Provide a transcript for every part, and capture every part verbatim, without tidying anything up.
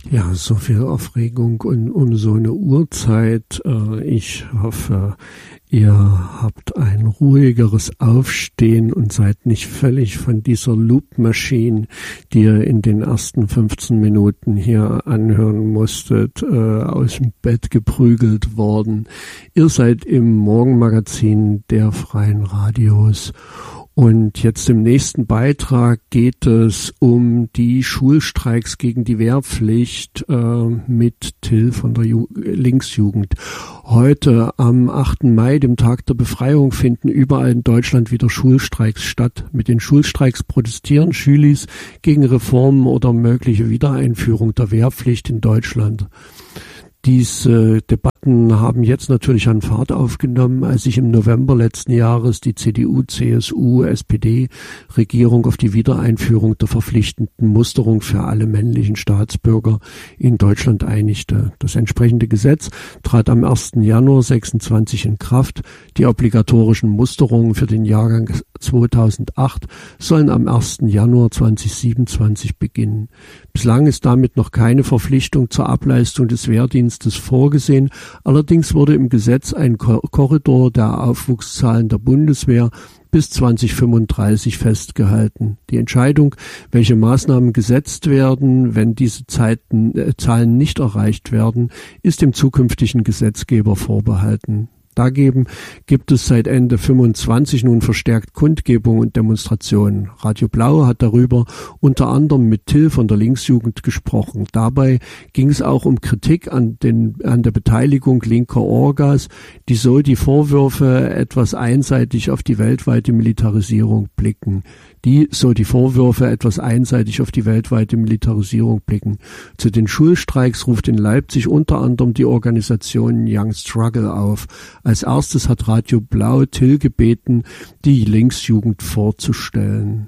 Ja, so viel Aufregung und um so eine Uhrzeit. Ich hoffe, ihr habt ein ruhigeres Aufstehen und seid nicht völlig von dieser Loop-Maschine, die ihr in den ersten fünfzehn Minuten hier anhören musstet, aus dem Bett geprügelt worden. Ihr seid im Morgenmagazin der Freien Radios. Und jetzt im nächsten Beitrag geht es um die Schulstreiks gegen die Wehrpflicht äh, mit Till von der Ju- Linksjugend. Heute am achten Mai, dem Tag der Befreiung, finden überall in Deutschland wieder Schulstreiks statt. Mit den Schulstreiks protestieren Schülis gegen Reformen oder mögliche Wiedereinführung der Wehrpflicht in Deutschland. Diese Debatten haben jetzt natürlich an Fahrt aufgenommen, als sich im November letzten Jahres die C D U, C S U, S P D-Regierung auf die Wiedereinführung der verpflichtenden Musterung für alle männlichen Staatsbürger in Deutschland einigte. Das entsprechende Gesetz trat am ersten Januar sechsundzwanzig in Kraft. Die obligatorischen Musterungen für den Jahrgang zweitausendacht sollen am ersten Januar zweitausendsiebenundzwanzig beginnen. Bislang ist damit noch keine Verpflichtung zur Ableistung des Wehrdienstes vorgesehen. Allerdings wurde im Gesetz ein Korridor der Aufwuchszahlen der Bundeswehr bis zweitausendfünfunddreißig festgehalten. Die Entscheidung, welche Maßnahmen gesetzt werden, wenn diese Zeiten, äh, Zahlen nicht erreicht werden, ist dem zukünftigen Gesetzgeber vorbehalten. Dagegen gibt es seit Ende fünfundzwanzig nun verstärkt Kundgebungen und Demonstrationen. Radio Blau hat darüber unter anderem mit Till von der Linksjugend gesprochen. Dabei ging es auch um Kritik an, den, an der Beteiligung linker Orgas, die so die Vorwürfe etwas einseitig auf die weltweite Militarisierung blicken. Die, so die Vorwürfe, etwas einseitig auf die weltweite Militarisierung blicken. Zu den Schulstreiks ruft in Leipzig unter anderem die Organisation Young Struggle auf. Als erstes hat Radio Blau Till gebeten, die Linksjugend vorzustellen.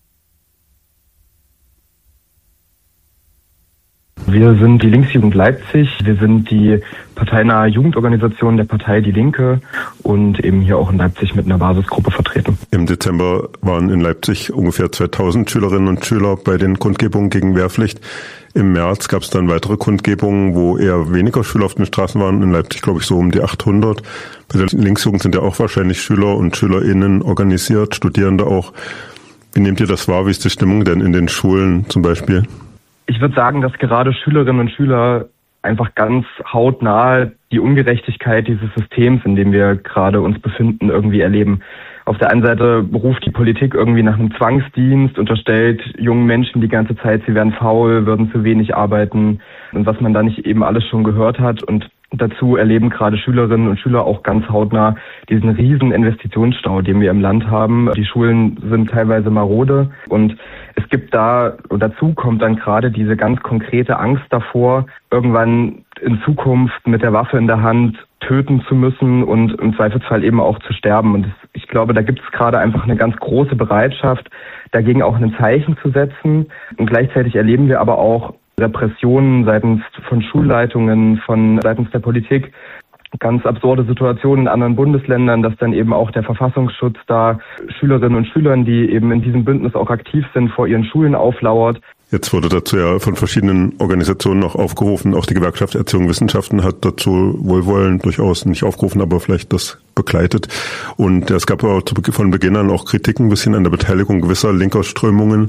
Wir sind die Linksjugend Leipzig. Wir sind die parteinahe Jugendorganisation der Partei Die Linke und eben hier auch in Leipzig mit einer Basisgruppe vertreten. Im Dezember waren in Leipzig ungefähr zweitausend Schülerinnen und Schüler bei den Kundgebungen gegen Wehrpflicht. Im März gab es dann weitere Kundgebungen, wo eher weniger Schüler auf den Straßen waren. In Leipzig, glaube ich, so um die achthundert. Bei der Linksjugend sind ja auch wahrscheinlich Schüler und SchülerInnen organisiert, Studierende auch. Wie nehmt ihr das wahr? Wie ist die Stimmung denn in den Schulen zum Beispiel? Ich würde sagen, dass gerade Schülerinnen und Schüler einfach ganz hautnah die Ungerechtigkeit dieses Systems, in dem wir gerade uns befinden, irgendwie erleben. Auf der einen Seite ruft die Politik irgendwie nach einem Zwangsdienst, unterstellt jungen Menschen die ganze Zeit, sie wären faul, würden zu wenig arbeiten und was man da nicht eben alles schon gehört hat. Und dazu erleben gerade Schülerinnen und Schüler auch ganz hautnah diesen riesen Investitionsstau, den wir im Land haben. Die Schulen sind teilweise marode und es gibt da, dazu kommt dann gerade diese ganz konkrete Angst davor, irgendwann in Zukunft mit der Waffe in der Hand töten zu müssen und im Zweifelsfall eben auch zu sterben. Und ich glaube, da gibt es gerade einfach eine ganz große Bereitschaft, dagegen auch ein Zeichen zu setzen. Und gleichzeitig erleben wir aber auch Repressionen seitens von Schulleitungen, von seitens der Politik, ganz absurde Situationen in anderen Bundesländern, dass dann eben auch der Verfassungsschutz da Schülerinnen und Schülern, die eben in diesem Bündnis auch aktiv sind, vor ihren Schulen auflauert. Jetzt wurde dazu ja von verschiedenen Organisationen noch aufgerufen, auch die Gewerkschaft Erziehung und Wissenschaften hat dazu wohlwollend durchaus nicht aufgerufen, aber vielleicht das begleitet. Und es gab auch von Beginn an auch Kritiken ein bisschen an der Beteiligung gewisser linker Strömungen,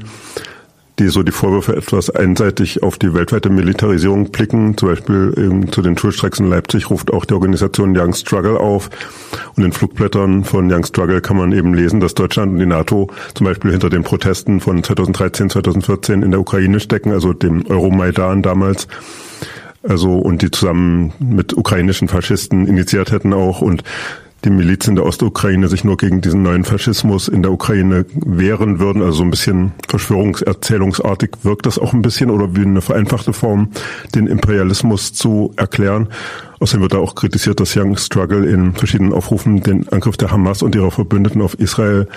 die so die Vorwürfe etwas einseitig auf die weltweite Militarisierung blicken. Zum Beispiel eben zu den Schulstreiks in Leipzig ruft auch die Organisation Young Struggle auf. Und in Flugblättern von Young Struggle kann man eben lesen, dass Deutschland und die NATO zum Beispiel hinter den Protesten von zweitausenddreizehn, zweitausendvierzehn in der Ukraine stecken, also dem Euromaidan damals. Also, und die zusammen mit ukrainischen Faschisten initiiert hätten auch und die Milizen in der Ostukraine sich nur gegen diesen neuen Faschismus in der Ukraine wehren würden. Also so ein bisschen verschwörungserzählungsartig wirkt das auch ein bisschen oder wie eine vereinfachte Form, den Imperialismus zu erklären. Außerdem wird da auch kritisiert, dass Young Struggle in verschiedenen Aufrufen den Angriff der Hamas und ihrer Verbündeten auf Israel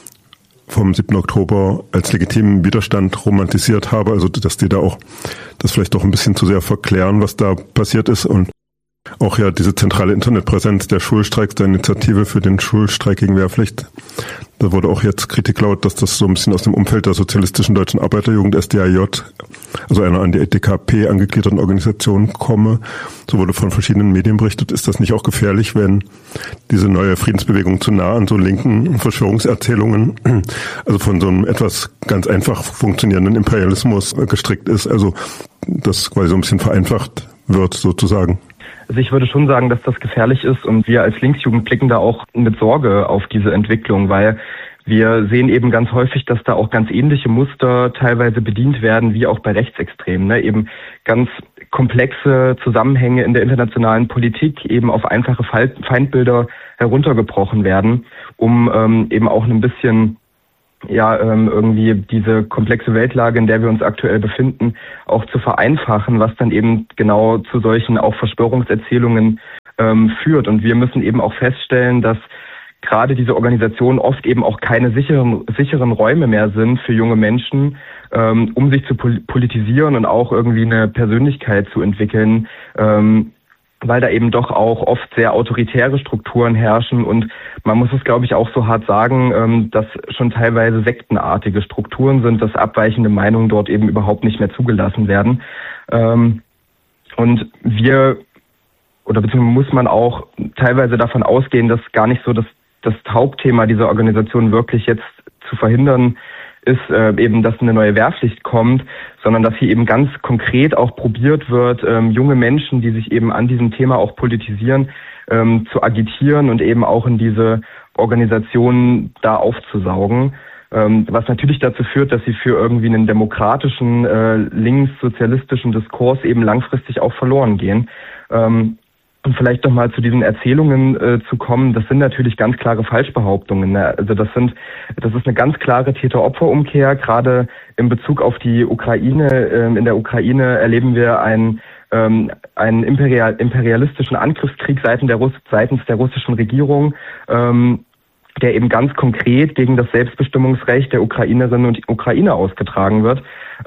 vom siebten Oktober als legitimen Widerstand romantisiert habe. Also dass die da auch das vielleicht doch ein bisschen zu sehr verklären, was da passiert ist. Und auch ja diese zentrale Internetpräsenz der Schulstreiks, der Initiative für den Schulstreik gegen Wehrpflicht. Da wurde auch jetzt Kritik laut, dass das so ein bisschen aus dem Umfeld der Sozialistischen Deutschen Arbeiterjugend, S D A J, also einer an die D K P angegliederten Organisation, komme. So wurde von verschiedenen Medien berichtet. Ist das nicht auch gefährlich, wenn diese neue Friedensbewegung zu nah an so linken Verschwörungserzählungen, also von so einem etwas ganz einfach funktionierenden Imperialismus gestrickt ist, also das quasi so ein bisschen vereinfacht wird sozusagen? Also ich würde schon sagen, dass das gefährlich ist, und wir als Linksjugend blicken da auch mit Sorge auf diese Entwicklung, weil wir sehen eben ganz häufig, dass da auch ganz ähnliche Muster teilweise bedient werden, wie auch bei Rechtsextremen, ne? Eben ganz komplexe Zusammenhänge in der internationalen Politik eben auf einfache Feindbilder heruntergebrochen werden, um ähm, eben auch ein bisschen ja ähm, irgendwie diese komplexe Weltlage, in der wir uns aktuell befinden, auch zu vereinfachen, was dann eben genau zu solchen auch Verschwörungserzählungen ähm, führt. Und wir müssen eben auch feststellen, dass gerade diese Organisationen oft eben auch keine sicheren, sicheren Räume mehr sind für junge Menschen, ähm, um sich zu politisieren und auch irgendwie eine Persönlichkeit zu entwickeln, ähm, weil da eben doch auch oft sehr autoritäre Strukturen herrschen, und man muss es, glaube ich, auch so hart sagen, ähm, dass schon teilweise sektenartige Strukturen sind, dass abweichende Meinungen dort eben überhaupt nicht mehr zugelassen werden. Ähm, und wir, oder beziehungsweise muss man auch teilweise davon ausgehen, dass gar nicht so das, das Hauptthema dieser Organisation wirklich jetzt zu verhindern ist, äh, eben, dass eine neue Wehrpflicht kommt, sondern dass hier eben ganz konkret auch probiert wird, ähm, junge Menschen, die sich eben an diesem Thema auch politisieren, ähm, zu agitieren und eben auch in diese Organisationen da aufzusaugen, ähm, was natürlich dazu führt, dass sie für irgendwie einen demokratischen, äh, linkssozialistischen Diskurs eben langfristig auch verloren gehen. Ähm, Und vielleicht noch mal zu diesen Erzählungen äh, zu kommen, das sind natürlich ganz klare Falschbehauptungen. Ne? Also das sind, das ist eine ganz klare Täter-Opfer-Umkehr. Gerade in Bezug auf die Ukraine, äh, in der Ukraine erleben wir einen, ähm, einen imperial, imperialistischen Angriffskrieg seitens der, Russ, seitens der russischen Regierung, ähm, der eben ganz konkret gegen das Selbstbestimmungsrecht der Ukrainerinnen und Ukrainer ausgetragen wird.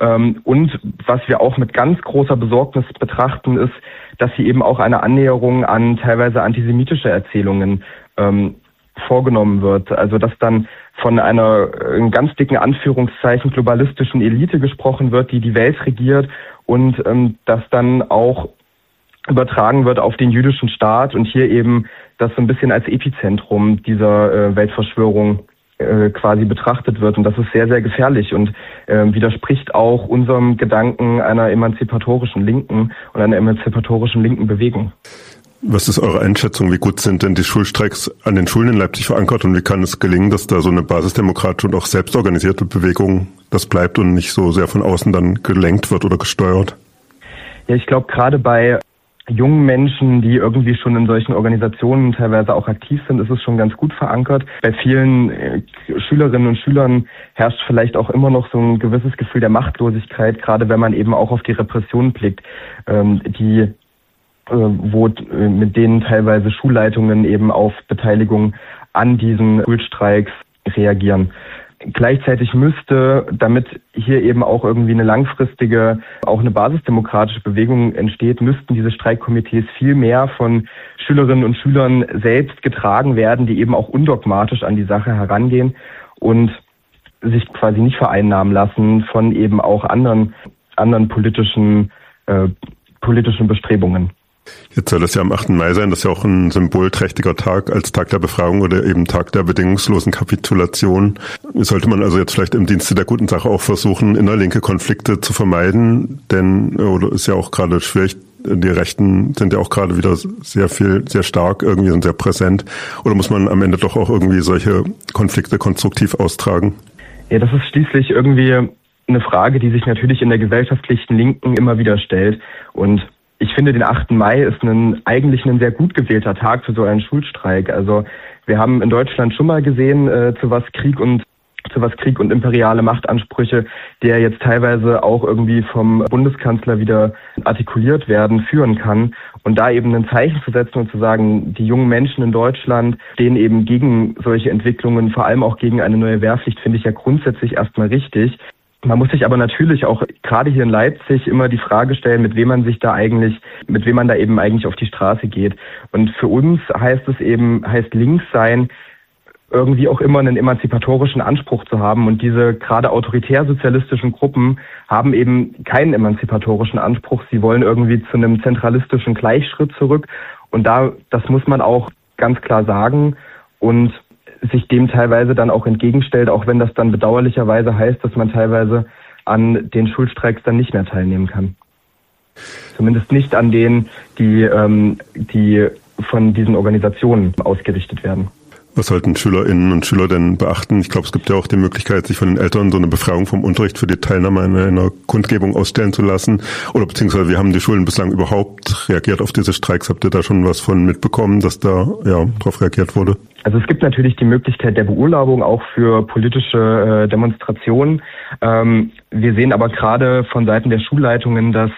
Und was wir auch mit ganz großer Besorgnis betrachten, ist, dass hier eben auch eine Annäherung an teilweise antisemitische Erzählungen ähm, vorgenommen wird. Also dass dann von einer in ganz dicken Anführungszeichen globalistischen Elite gesprochen wird, die die Welt regiert, und ähm, dass dann auch übertragen wird auf den jüdischen Staat und hier eben das so ein bisschen als Epizentrum dieser äh, Weltverschwörung äh, quasi betrachtet wird. Und das ist sehr, sehr gefährlich und äh, widerspricht auch unserem Gedanken einer emanzipatorischen Linken und einer emanzipatorischen linken Bewegung. Was ist eure Einschätzung? Wie gut sind denn die Schulstreiks an den Schulen in Leipzig verankert, und wie kann es gelingen, dass da so eine basisdemokratische und auch selbstorganisierte Bewegung das bleibt und nicht so sehr von außen dann gelenkt wird oder gesteuert? Ja, ich glaube, gerade bei jungen Menschen, die irgendwie schon in solchen Organisationen teilweise auch aktiv sind, ist es schon ganz gut verankert. Bei vielen äh, Schülerinnen und Schülern herrscht vielleicht auch immer noch so ein gewisses Gefühl der Machtlosigkeit, gerade wenn man eben auch auf die Repression blickt, ähm, die äh, wo äh, mit denen teilweise Schulleitungen eben auf Beteiligung an diesen Schulstreiks reagieren. Gleichzeitig müsste, damit hier eben auch irgendwie eine langfristige, auch eine basisdemokratische Bewegung entsteht, müssten diese Streikkomitees viel mehr von Schülerinnen und Schülern selbst getragen werden, die eben auch undogmatisch an die Sache herangehen und sich quasi nicht vereinnahmen lassen von eben auch anderen, anderen politischen, äh, politischen Bestrebungen. Jetzt soll das ja am achten Mai sein, das ist ja auch ein symbolträchtiger Tag als Tag der Befreiung oder eben Tag der bedingungslosen Kapitulation. Sollte man also jetzt vielleicht im Dienste der guten Sache auch versuchen, innerlinke Konflikte zu vermeiden, denn oder ist ja auch gerade schwierig, die Rechten sind ja auch gerade wieder sehr viel, sehr stark, irgendwie sind sehr präsent. Oder muss man am Ende doch auch irgendwie solche Konflikte konstruktiv austragen? Ja, das ist schließlich irgendwie eine Frage, die sich natürlich in der gesellschaftlichen Linken immer wieder stellt, und ich finde, den achten Mai ist ein, eigentlich ein sehr gut gewählter Tag für so einen Schulstreik. Also wir haben in Deutschland schon mal gesehen, äh, zu was Krieg und zu was Krieg und imperiale Machtansprüche, der jetzt teilweise auch irgendwie vom Bundeskanzler wieder artikuliert werden, führen kann. Und da eben ein Zeichen zu setzen und zu sagen, die jungen Menschen in Deutschland stehen eben gegen solche Entwicklungen, vor allem auch gegen eine neue Wehrpflicht, finde ich ja grundsätzlich erstmal richtig. Man muss sich aber natürlich auch gerade hier in Leipzig immer die Frage stellen, mit wem man sich da eigentlich, mit wem man da eben eigentlich auf die Straße geht. Und für uns heißt es eben, heißt links sein, irgendwie auch immer einen emanzipatorischen Anspruch zu haben. Und diese gerade autoritär-sozialistischen Gruppen haben eben keinen emanzipatorischen Anspruch. Sie wollen irgendwie zu einem zentralistischen Gleichschritt zurück. Und da, das muss man auch ganz klar sagen und sich dem teilweise dann auch entgegenstellt, auch wenn das dann bedauerlicherweise heißt, dass man teilweise an den Schulstreiks dann nicht mehr teilnehmen kann. Zumindest nicht an denen, die, ähm, die von diesen Organisationen ausgerichtet werden. Was sollten SchülerInnen und Schüler denn beachten? Ich glaube, es gibt ja auch die Möglichkeit, sich von den Eltern so eine Befreiung vom Unterricht für die Teilnahme an einer Kundgebung ausstellen zu lassen. Oder beziehungsweise, wie haben die Schulen bislang überhaupt reagiert auf diese Streiks? Habt ihr da schon was von mitbekommen, dass da ja drauf reagiert wurde? Also es gibt natürlich die Möglichkeit der Beurlaubung auch für politische äh, Demonstrationen. Ähm, wir sehen aber gerade von Seiten der Schulleitungen, dass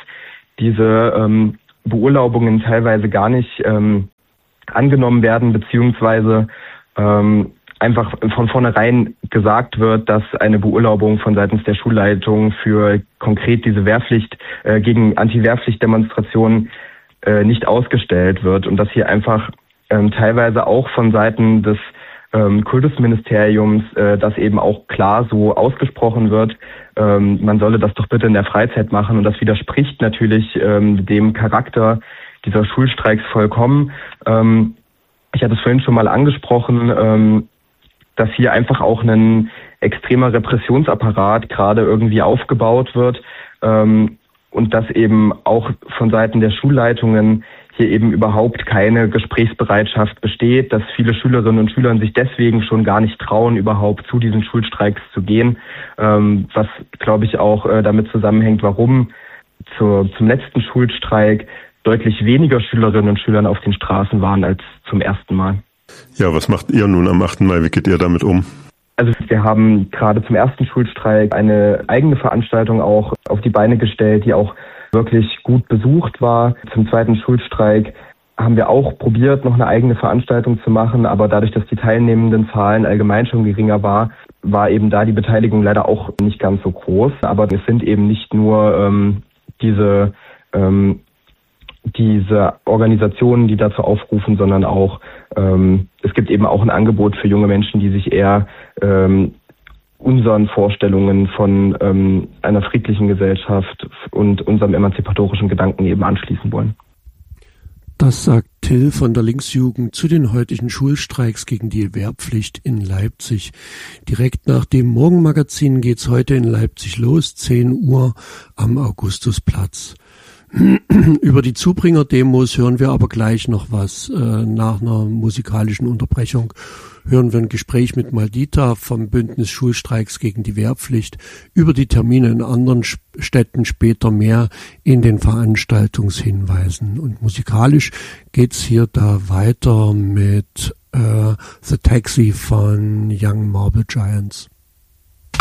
diese ähm, Beurlaubungen teilweise gar nicht ähm, angenommen werden, beziehungsweise ähm, einfach von vornherein gesagt wird, dass eine Beurlaubung von seitens der Schulleitung für konkret diese Wehrpflicht äh, gegen Anti-Wehrpflicht-Demonstrationen äh, nicht ausgestellt wird und dass hier einfach ähm, teilweise auch von Seiten des ähm, Kultusministeriums äh, das eben auch klar so ausgesprochen wird, ähm, man solle das doch bitte in der Freizeit machen und das widerspricht natürlich ähm, dem Charakter dieser Schulstreiks vollkommen. Ähm, Ich hatte es vorhin schon mal angesprochen, ähm, dass hier einfach auch ein extremer Repressionsapparat gerade irgendwie aufgebaut wird ähm, und dass eben auch von Seiten der Schulleitungen hier eben überhaupt keine Gesprächsbereitschaft besteht, dass viele Schülerinnen und Schüler sich deswegen schon gar nicht trauen, überhaupt zu diesen Schulstreiks zu gehen, ähm, was, glaube ich, auch äh, damit zusammenhängt, warum zur, zum letzten Schulstreik deutlich weniger Schülerinnen und Schüler auf den Straßen waren als zum ersten Mal. Ja, was macht ihr nun am achten Mai? Wie geht ihr damit um? Also wir haben gerade zum ersten Schulstreik eine eigene Veranstaltung auch auf die Beine gestellt, die auch wirklich gut besucht war. Zum zweiten Schulstreik haben wir auch probiert, noch eine eigene Veranstaltung zu machen, aber dadurch, dass die teilnehmenden Zahlen allgemein schon geringer war, war eben da die Beteiligung leider auch nicht ganz so groß. Aber es sind eben nicht nur ähm, diese ähm, diese Organisationen, die dazu aufrufen, sondern auch, ähm, es gibt eben auch ein Angebot für junge Menschen, die sich eher ähm, unseren Vorstellungen von ähm, einer friedlichen Gesellschaft und unserem emanzipatorischen Gedanken eben anschließen wollen. Das sagt Till von der Linksjugend zu den heutigen Schulstreiks gegen die Wehrpflicht in Leipzig. Direkt nach dem Morgenmagazin geht's heute in Leipzig los, zehn Uhr am Augustusplatz. Über die Zubringer-Demos hören wir aber gleich noch was. Äh, nach einer musikalischen Unterbrechung hören wir ein Gespräch mit Maldita vom Bündnis Schulstreiks gegen die Wehrpflicht. Über die Termine in anderen Städten später mehr in den Veranstaltungshinweisen. Und musikalisch geht's hier da weiter mit äh, The Taxi von Young Marble Giants.